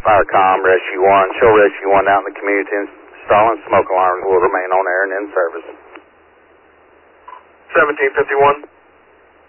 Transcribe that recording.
Firecom, Rescue 1. Show Rescue 1 out in the community. Installing smoke alarms will remain on air and in service. 1751.